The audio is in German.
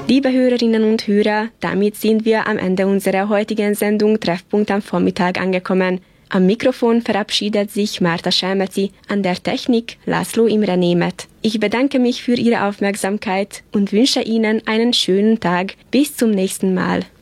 Liebe Hörerinnen und Hörer, damit sind wir am Ende unserer heutigen Sendung Treffpunkt am Vormittag angekommen. Am Mikrofon verabschiedet sich Marta Schelmezi, an der Technik Laszlo Imre Németh. Ich bedanke mich für Ihre Aufmerksamkeit und wünsche Ihnen einen schönen Tag. Bis zum nächsten Mal.